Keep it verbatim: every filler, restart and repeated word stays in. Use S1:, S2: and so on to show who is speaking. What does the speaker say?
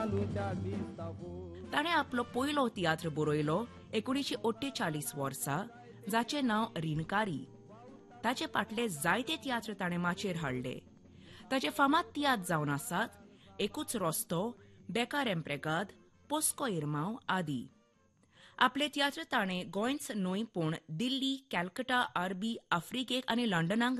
S1: ताणें आपलो पयलो तियात्र बरयलो एकुणीशे अठ्ठेचाळीस वर्सा, जाचें नांव रिनकारी. ताचे फाटले जायते तियात्र ताणें माचयेर हाडले. ताचे फामाद तियात्र जावन आसात एकूच रस्तो, बेकार एम्प्रेगाद, पोस्को इरमांव आदी. आपले तियात्र ताणें गोंयच न्हय पूण दिल्ली, कॅलकटा, आरबी, आफ्रिकेक आनी लंडनाक